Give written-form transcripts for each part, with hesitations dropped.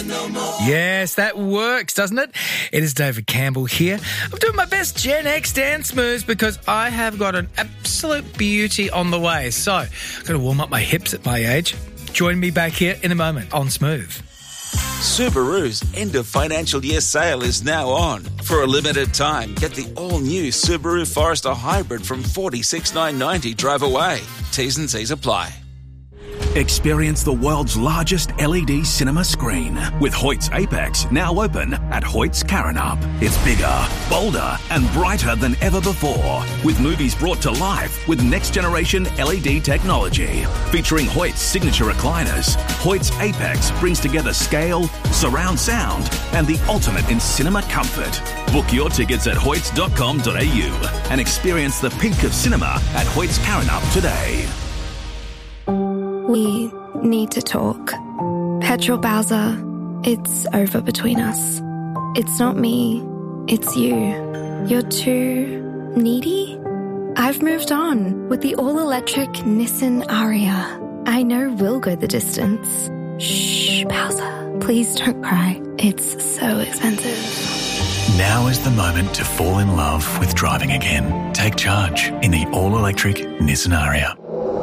Yes, that works, doesn't it? It is David Campbell here. I'm doing my best Gen X dance moves because I have got an absolute beauty on the way. So, I've got to warm up my hips at my age. Join me back here in a moment on Smooth. Subaru's end of financial year sale is now on. For a limited time, get the all-new Subaru Forester Hybrid from $46,990 drive away. T's and C's apply. Experience the world's largest LED cinema screen with Hoyt's Apex now open at Hoyt's Karrinyup. It's bigger, bolder and brighter than ever before, with movies brought to life with next-generation LED technology. Featuring Hoyt's signature recliners, Hoyt's Apex brings together scale, surround sound and the ultimate in cinema comfort. Book your tickets at hoyts.com.au and experience the peak of cinema at Hoyt's Karrinyup today. We need to talk. Petrol Bowser, it's over between us. It's not me, it's you. You're too needy? I've moved on with the all-electric Nissan Ariya. I know we'll go the distance. Shh, Bowser, please don't cry. It's so expensive. Now is the moment to fall in love with driving again. Take charge in the all-electric Nissan Ariya.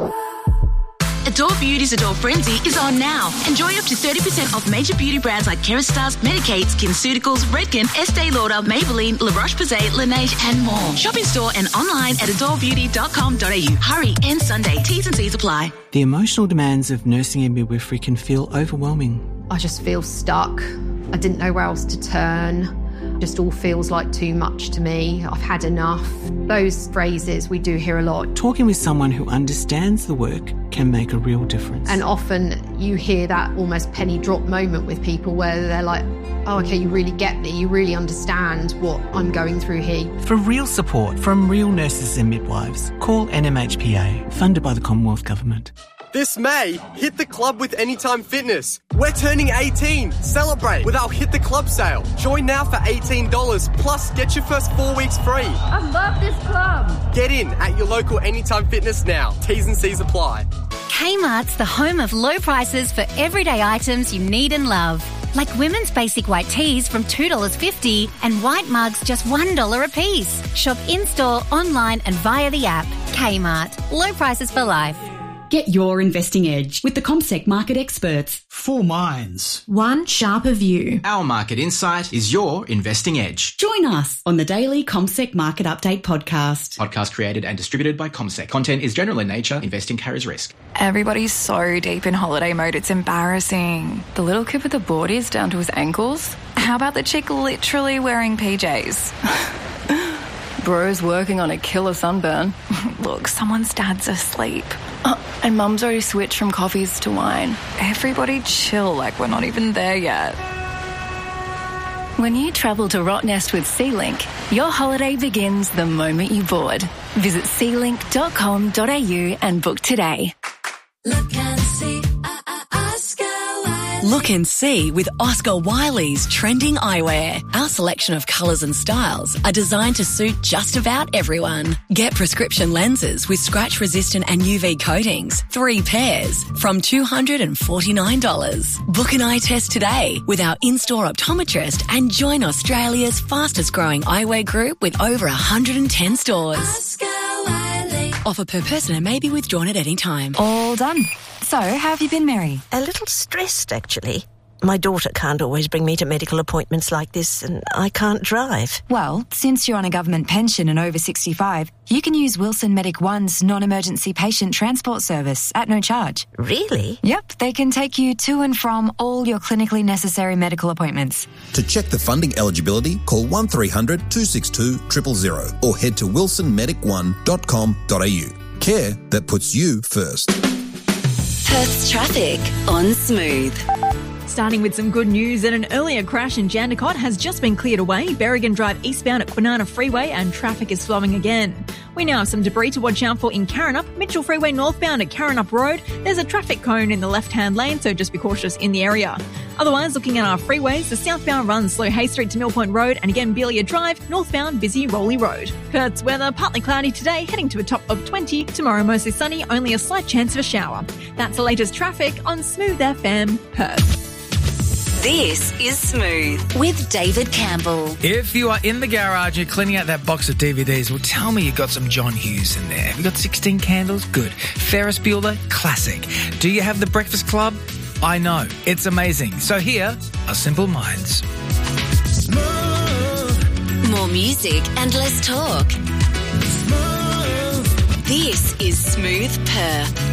Adore Beauty's Adore Frenzy is on now. Enjoy up to 30% off major beauty brands like Kerastase, Medicaid, SkinCeuticals, Redken, Estee Lauder, Maybelline, La Roche-Posay, Laneige and more. Shop in store and online at adorebeauty.com.au. Hurry, end Sunday. T's and C's apply. The emotional demands of nursing and midwifery can feel overwhelming. I just feel stuck. I didn't know where else to turn. Just all feels like too much to me. I've had enough. Those phrases we do hear a lot. Talking with someone who understands the work can make a real difference. And often you hear that almost penny drop moment with people where they're like, oh, okay, you really get me. You really understand what I'm going through here. For real support from real nurses and midwives, call NMHPA, funded by the Commonwealth Government. This May, hit the club with Anytime Fitness. We're turning 18. Celebrate with our Hit the Club sale. Join now for $18, plus get your first 4 weeks free. I love this club. Get in at your local Anytime Fitness now. T's and C's apply. Kmart's the home of low prices for everyday items you need and love. Like women's basic white tees from $2.50 and white mugs just $1 a piece. Shop in-store, online and via the app. Kmart. Low prices for life. Get your investing edge with the CommSec market experts. 4 minds. One sharper view. Our market insight is your investing edge. Join us on the daily CommSec Market Update podcast. Podcast created and distributed by CommSec. Content is general in nature. Investing carries risk. Everybody's so deep in holiday mode, it's embarrassing. The little kid with the boardies down to his ankles? How about the chick literally wearing PJs? Bro's working on a killer sunburn. Look, someone's dad's asleep. And mum's already switched from coffees to wine. Everybody chill like we're not even there yet. When you travel to Rottnest with SeaLink, your holiday begins the moment you board. Visit sealink.com.au and book today. Look and see, Oscar Wiley. Look and see with Oscar Wiley's trending eyewear. Our selection of colours and styles are designed to suit just about everyone. Get prescription lenses with scratch-resistant and UV coatings, 3 pairs, from $249. Book an eye test today with our in-store optometrist and join Australia's fastest-growing eyewear group with over 110 stores. Oscar Wiley. Offer per person and may be withdrawn at any time. All done. So, how have you been, Mary? A little stressed, actually. My daughter can't always bring me to medical appointments like this, and I can't drive. Well, since you're on a government pension and over 65, you can use Wilson Medic One's non-emergency patient transport service at no charge. Really? Yep, they can take you to and from all your clinically necessary medical appointments. To check the funding eligibility, call 1300 262 000 or head to wilsonmedic1.com.au. Care that puts you first. Perth's traffic on Smooth. Starting with some good news, that an earlier crash in Jandakot has just been cleared away. Berrigan Drive eastbound at Kwinana Freeway and traffic is flowing again. We now have some debris to watch out for in Karrinyup. Mitchell Freeway northbound at Karrinyup Road. There's a traffic cone in the left-hand lane, so just be cautious in the area. Otherwise, looking at our freeways, the southbound runs slow Hay Street to Mill Point Road and again Belia Drive, northbound busy Rowley Road. Perth's weather, partly cloudy today, heading to a top of 20. Tomorrow mostly sunny, only a slight chance of a shower. That's the latest traffic on Smooth FM Perth. This is Smooth with David Campbell. If you are in the garage, you're cleaning out that box of DVDs, well, tell me you've got some John Hughes in there. Have you got 16 Candles? Good. Ferris Bueller? Classic. Do you have The Breakfast Club? I know. It's amazing. So here are Simple Minds. More music and less talk. This is Smooth Per.